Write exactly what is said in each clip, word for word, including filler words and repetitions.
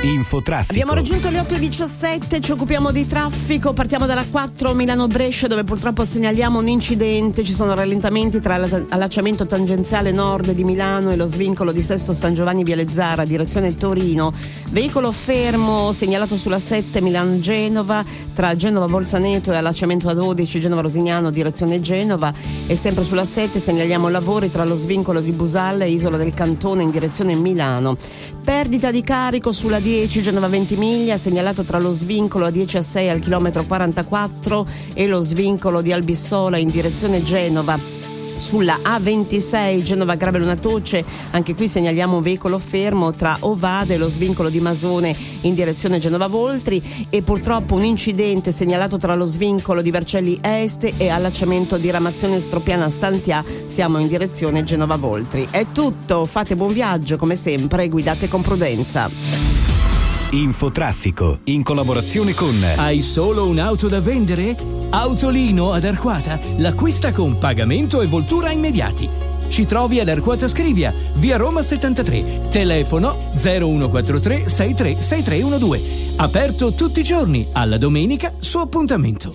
Infotraffico. Abbiamo raggiunto le otto e diciassette, ci occupiamo di traffico. Partiamo dalla quattro Milano-Brescia, dove purtroppo segnaliamo un incidente. Ci sono rallentamenti tra l'allacciamento tangenziale nord di Milano e lo svincolo di Sesto San Giovanni Viale Zara, direzione Torino. Veicolo fermo segnalato sulla sette Milan-Genova, tra Genova Bolzaneto e allacciamento A dodici Genova Rosignano, direzione Genova. E sempre sulla sette segnaliamo lavori tra lo svincolo di Busalla e Isola del Cantone in direzione Milano. Perdita di carico sulla dieci Genova Ventimiglia, segnalato tra lo svincolo A dieci A sei al chilometro quarantaquattro e lo svincolo di Albissola in direzione Genova. Sulla A ventisei Genova Gravellona Toce, anche qui segnaliamo un veicolo fermo tra Ovada e lo svincolo di Masone in direzione Genova Voltri, e purtroppo un incidente segnalato tra lo svincolo di Vercelli Est e allacciamento di Ramazione Stropiana Santià, siamo in direzione Genova Voltri. È tutto, fate buon viaggio come sempre e guidate con prudenza. Infotraffico, in collaborazione con Hai solo un'auto da vendere? Autolino ad Arquata l'acquista con pagamento e voltura immediati. Ci trovi ad Arquata Scrivia, via Roma settantatré, telefono zero uno quattro tre sei tre sei tre uno due. Aperto tutti i giorni, alla domenica su appuntamento.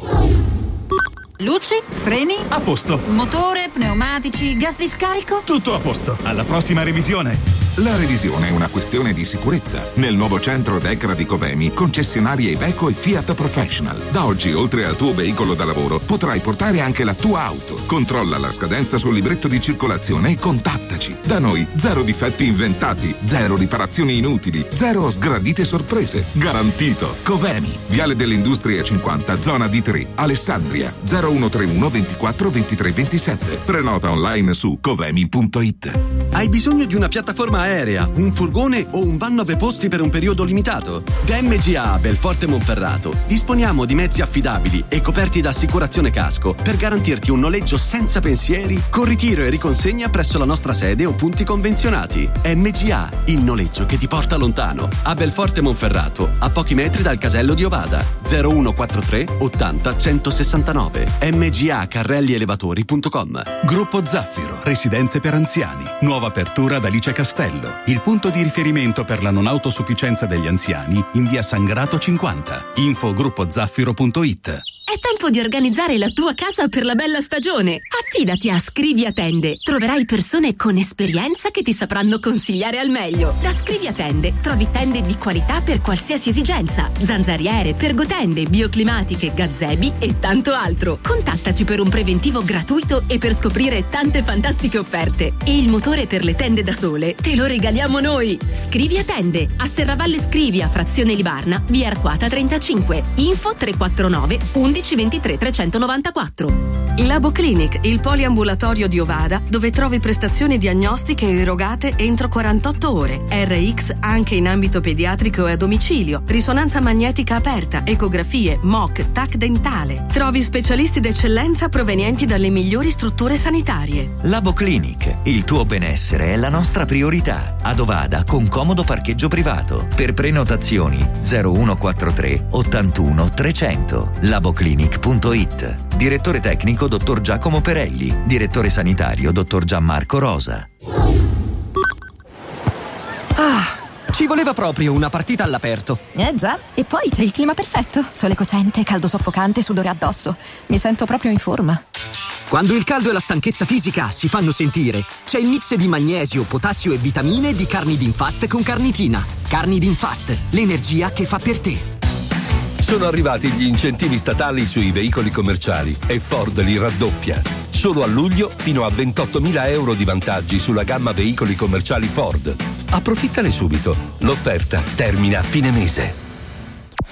Luci, freni, a posto. Motore, pneumatici, gas di scarico, tutto a posto. Alla prossima revisione. La revisione è una questione di sicurezza. Nel nuovo centro Decra di Covemi, concessionarie Iveco e Fiat Professional. Da oggi, oltre al tuo veicolo da lavoro, potrai portare anche la tua auto. Controlla la scadenza sul libretto di circolazione e contattaci. Da noi, zero difetti inventati, zero riparazioni inutili, zero sgradite sorprese. Garantito. Covemi, Viale delle Industrie cinquanta, zona D tre, Alessandria, zero uno tre uno ventiquattro ventitré ventisette. Prenota online su covemi punto it. Hai bisogno di una piattaforma aerea, un furgone o un van nove posti per un periodo limitato? Da M G A Belforte Monferrato disponiamo di mezzi affidabili e coperti da assicurazione casco per garantirti un noleggio senza pensieri, con ritiro e riconsegna presso la nostra sede o punti convenzionati. M G A, il noleggio che ti porta lontano. A Belforte Monferrato, a pochi metri dal casello di Ovada. zero uno quattro tre ottanta centosessantanove. m g a carrelli elevatori punto com. Gruppo Zaffiro, residenze per anziani. Nuova apertura ad Alice Castello, il punto di riferimento per la non autosufficienza degli anziani in via Sangrato cinquanta. Info gruppo zaffiro punto it. È tempo di organizzare la tua casa per la bella stagione. Affidati a Scrivia Tende. Troverai persone con esperienza che ti sapranno consigliare al meglio. Da Scrivia Tende trovi tende di qualità per qualsiasi esigenza. Zanzariere, pergotende, bioclimatiche, gazebi e tanto altro. Contattaci per un preventivo gratuito e per scoprire tante fantastiche offerte. E il motore per le tende da sole te lo regaliamo noi. Scrivia Tende, a Serravalle Scrivia, frazione Libarna, via Arquata trentacinque. Info tre quattro nove undici ventitré trecentonovantaquattro. Labo Clinic, il poliambulatorio di Ovada, dove trovi prestazioni diagnostiche erogate entro quarantotto ore. R X anche in ambito pediatrico e a domicilio. Risonanza magnetica aperta, ecografie, M O C, T A C dentale. Trovi specialisti d'eccellenza provenienti dalle migliori strutture sanitarie. Labo Clinic, il tuo benessere è la nostra priorità. Ad Ovada con comodo parcheggio privato. Per prenotazioni zero uno quattro tre ottantuno trecento. laboclinic punto it. Direttore tecnico dottor Giacomo Perelli. Direttore sanitario dottor Gianmarco Rosa. Ah, ci voleva proprio una partita all'aperto. Eh già, e poi c'è il clima perfetto. Sole cocente, caldo soffocante, sudore addosso. Mi sento proprio in forma. Quando il caldo e la stanchezza fisica si fanno sentire, c'è il mix di magnesio, potassio e vitamine di Carnidinfast con carnitina. Carnidinfast, l'energia che fa per te. Sono arrivati gli incentivi statali sui veicoli commerciali e Ford li raddoppia. Solo a luglio fino a ventottomila euro di vantaggi sulla gamma veicoli commerciali Ford. Approfittane subito. L'offerta termina a fine mese.